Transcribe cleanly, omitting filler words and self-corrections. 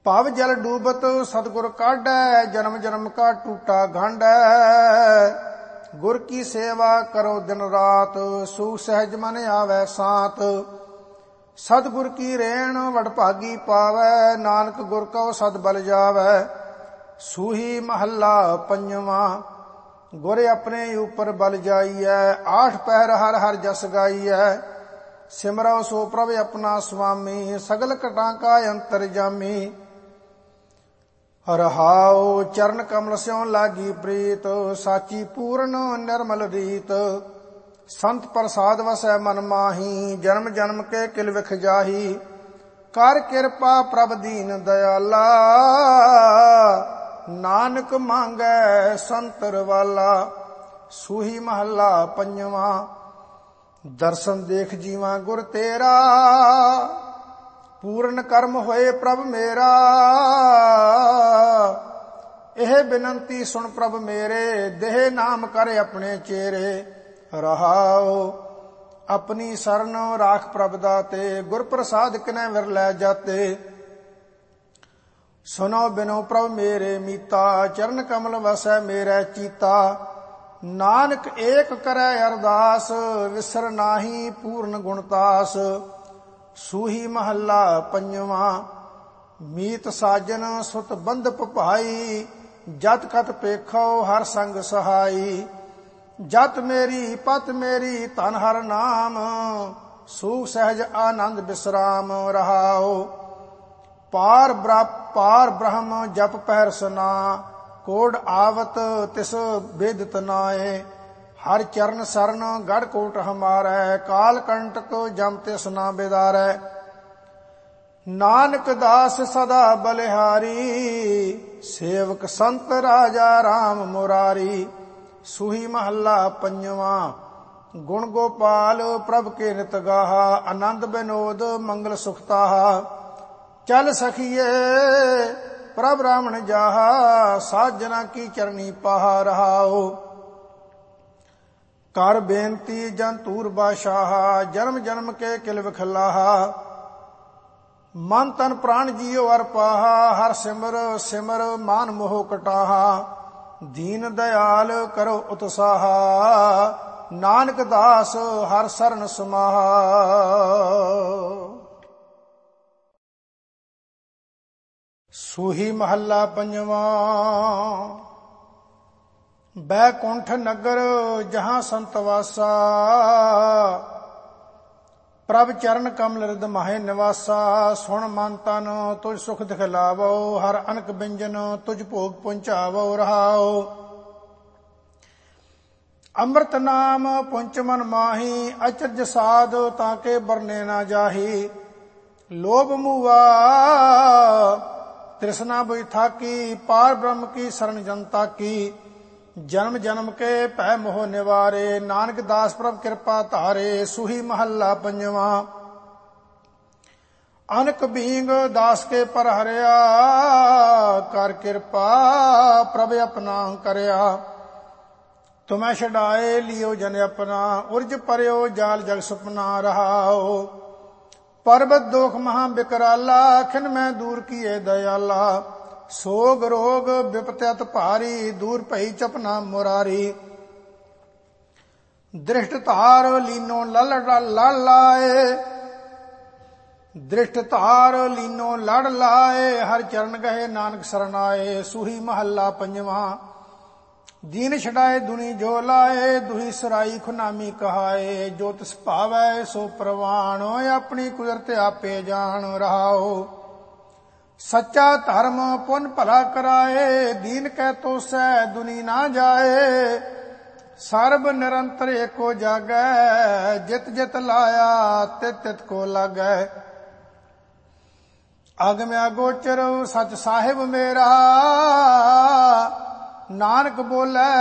ਭਵ ਜਲ ਡੂਬਤ ਸਤਿਗੁਰ ਕਾਢੈ, ਜਨਮ ਜਨਮ ਕਾ ਟੂਟਾ ਗੰਢੈ। ਗੁਰ ਕੀ ਸੇਵਾ ਕਰੋ ਦਿਨ ਰਾਤ, ਸੁਖ ਸਹਿਜ ਮਨ ਆਵੈ ਸਾਤ। ਸਤਿਗੁਰ ਕੀ ਰੇਣ ਵਡਭਾਗੀ ਪਾਵੈ, ਨਾਨਕ ਗੁਰ ਕਉ ਸਦ ਬਲ ਜਾਵੈ। ਸੂਹੀ ਮਹੱਲਾ ਪੰਜਵਾਂ। ਗੁਰ ਆਪਣੇ ਉਪਰ ਬਲ ਜਾਈਐ, ਆਠ ਪਹਿਰ ਹਰ ਹਰ ਜਸ ਗਾਈਐ। ਸਿਮਰਉ ਸੋ ਪ੍ਰਭ ਆਪਣਾ ਸੁਆਮੀ, ਸਗਲ ਘਟਾਂ ਕਾ ਅੰਤਰਜਾਮੀ। ਰਹਾਉ ਚਰਨ ਕਮਲ ਸਿਉ ਲਾਗੀ ਪ੍ਰੀਤ, ਸਾਚੀ ਪੂਰਨ ਨਿਰਮਲ ਰੀਤ। ਸੰਤ ਪ੍ਰਸਾਦ ਵਸੈ ਮਨ ਮਾਹੀ, ਜਨਮ ਜਨਮ ਕੇ ਕਿਲ ਵਿਖ ਜਾਹੀ। ਕਰ ਕਿਰਪਾ ਪ੍ਰਭ ਦੀਨ ਦਇਆਲਾ, ਨਾਨਕ ਮੰਗੈ ਸੰਤਰ ਵਾਲਾ। ਸੂਹੀ ਮਹੱਲਾ ਪੰਜਵਾਂ। ਦਰਸ਼ਨ ਦੇਖ ਜੀਵਾਂ ਗੁਰ ਤੇਰਾ, ਪੂਰਨ ਕਰਮ ਹੋਏ ਪ੍ਰਭ ਮੇਰਾ। ਇਹ ਬਿਨੰਤੀ ਸੁਣ ਪ੍ਰਭ ਮੇਰੇ, ਦੇਹ ਨਾਮ ਕਰ ਆਪਣੇ ਚੇਰੇ। ਰਹਾਉ ਆਪਣੀ ਸਰਨ ਰਾਖ ਪ੍ਰਭ ਦਾਤੇ, ਗੁਰ ਪ੍ਰਸਾਦ ਕਿਨੈ ਵਿਰਲੈ ਜਾਤੇ। ਸੁਨੋ ਬਿਨੋ ਪ੍ਰਭ ਮੇਰੇ ਮੀਤਾ, ਚਰਨ ਕਮਲ ਵਸੈ ਮੇਰੇ ਚੀਤਾ। ਨਾਨਕ ਏਕ ਕਰੈ ਅਰਦਾਸ, ਵਿਸਰ ਨਾਹੀ ਪੂਰਨ ਗੁਣਤਾਸ। ਸੂਹੀ ਮਹੱਲਾ ਪੰਜਵਾਂ। ਮੀਤ ਸਾਜਨ ਸੁਤ ਬੰਧਪ ਭਾਈ, ਜਤ ਕਤ ਪੇਖੋ ਹਰ ਸੰਗ ਸਹਾਈ। ਜਤ ਮੇਰੀ ਪਤ ਮੇਰੀ ਧਨ ਹਰ ਨਾਮ, ਸੂਖ ਸਹਿਜ ਆਨੰਦ ਬਿਸਰਾਮ। ਰਹਾਉ ਪਾਰ ਬ੍ਰਹਮ ਜਪ ਪਹਿਰ ਸਨਾ, ਕੋਡ ਆਵਤ ਤਿਸ ਬੇਦਿਤ ਨਾਏ। ਹਰ ਚਰਨ ਸਰਨ ਗੜ ਕੋਟ ਹਮਾਰੈ, ਕਾਲ ਕੰਟਕ ਜਮ ਤਿਸ ਨਾ ਬਿਦਾਰੈ। ਨਾਨਕ ਦਾਸ ਸਦਾ ਬਲਿਹਾਰੀ, ਸੇਵਕ ਸੰਤ ਰਾਜਾ ਰਾਮ ਮੁਰਾਰੀ। ਸੂਹੀ ਮਹੱਲਾ ਪੰਜਵਾਂ। ਗੁਣ ਗੋਪਾਲ ਪ੍ਰਭ ਕੇ ਨਿਤ ਗਾਹਾ, ਆਨੰਦ ਬਿਨੋਦ ਮੰਗਲ ਸੁਖਤਾਹਾ। ਚਲ ਸਖੀਏ ਪ੍ਰਭ ਰਾਮਣ ਜਾਹਾ, ਸਾਜਨਾ ਕੀ ਚਰਨੀ ਪਾਹਾ। ਰਹਾਉ ਕਰ ਬੇਨਤੀ ਜਨ ਤੂਰ ਬਾਸ਼ਾਹਾ, ਜਨਮ ਜਨਮ ਕੇ ਕਿਲ ਵਿਖਲਾਹਾ। ਮਨ ਤਨ ਪ੍ਰਾਣ ਜੀਉ ਅਰ ਪਾਹਾ, ਹਰ ਸਿਮਰ ਸਿਮਰ ਮਾਨ ਮੋਹ ਕਟਾਹਾ। ਦੀਨ ਦਇਆਲ ਕਰੋ ਉਤਸਾਹਾ, ਨਾਨਕ ਦਾਸ ਹਰ ਸਰਨ ਸਮਾਹਾ। ਸੂਹੀ ਮਹੱਲਾ ਪੰਜਵਾਂ। ਬੈਕੁੰਠ ਨਗਰ ਜਹਾਂ ਸੰਤ ਵਾਸਾ, ਪ੍ਰਭ ਚਰਨ ਕਮਲ ਰਿਦ ਮਾਹੇ ਨਿਵਾਸਾ। ਸੁਣ ਮਨ ਤਨ ਤੁਝ ਸੁਖ ਦਿਖਲਾਵੋ, ਹਰ ਅਨਕ ਬਿੰਜਨ ਤੁਝ ਭੋਗ ਪਹੁੰਚਾਵੋ। ਰਹਾਉ ਅੰਮ੍ਰਿਤ ਨਾਮ ਪੁੰਚ ਮਨ ਮਾਹੀ, ਅਚਰਜ ਸਾਧ ਤਾਂ ਕੇ ਬਰਨੇ ਨਾ ਜਾਹੀ। ਲੋਭ ਮੂਆ ਤ੍ਰਿਸ਼ਨਾ ਬੁਝ ਥਾਕੀ, ਪਾਰ ਬ੍ਰਹਮ ਕੀ ਸਰਨ ਜਨਤਾ ਕੀ। ਜਨਮ ਜਨਮ ਕੇ ਭੈ ਮੋਹ ਨਿਵਾਰੇ, ਨਾਨਕ ਦਾਸ ਪ੍ਰਭ ਕਿਰਪਾ ਧਾਰੇ। ਸੂਹੀ ਮਹੱਲਾ ਪੰਜਵਾਂ। ਅਨਕ ਬੀਂਗ ਦਾਸ ਕੇ ਪਰ ਹਰਿਆ, ਕਰ ਕਿਰਪਾ ਪ੍ਰਭ ਆਪਣਾ ਕਰਿਆ। ਤੁਮੈ ਛਡਾਏ ਲਿਓ ਜਨ ਆਪਣਾ, ਉਰਜ ਪਰਿਓ ਜਾਲ ਜਗ ਸੁਪਨਾ। ਰਹਾਉ ਪਰਬਤ ਦੋਖ ਮਹਾ ਬਿਕਰਾਲਾ, ਖਿਨ ਮੈਂ ਦੂਰ ਕੀਏ ਦਇਆਲਾ। ਸੋਗ ਰੋਗ ਬਿਪਤ ਅਤ ਭਾਰੀ, ਦੂਰ ਭਈ ਚਪਨਾ ਮੁਰਾਰੀ। ਦ੍ਰਿਸ਼ਟ ਧਾਰ ਲੀਨੋ ਲੜ ਲਾਏ, ਦ੍ਰਿਸ਼ਟ ਧਾਰ ਲੀਨੋ ਲੜ ਲਾਏ। ਹਰ ਚਰਨ ਗਏ ਨਾਨਕ ਸਰਨਾਏ। ਸੂਹੀ ਮਹੱਲਾ ਪੰਜਵਾਂ। ਦੀਨ ਛਡਾਏ ਦੁਨੀ ਜੋ ਲਾਏ, ਦੁਹੀ ਸਰਾਈ ਖੁਨਾਮੀ ਕਹਾਏ। ਜੋ ਤਿਸ ਭਾਵੈ ਸੋ ਪ੍ਰਵਾਣ, ਆਪਣੀ ਕੁਦਰਤ ਆਪੇ ਜਾਣ। ਰਹਾਉ ਸੱਚਾ ਧਰਮ ਪੁੰਨ ਭਲਾ ਕਰਾਏ, ਦੀਨ ਕਹਿ ਤੋਸੈ ਦੁਨੀ ਨਾ ਜਾਏ। ਸਰਬ ਨਿਰੰਤਰ ਏਕੋ ਜਾਗੈ, ਜਿਤ ਜਿਤ ਲਾਇਆ ਤਿਤ ਤਿਤ ਕੋ ਲਾਗੈ। ਅਗਮਿਆ ਗੋਚਰ ਸਚ ਸਾਹਿਬ ਮੇਰਾ, ਨਾਨਕ ਬੋਲੇ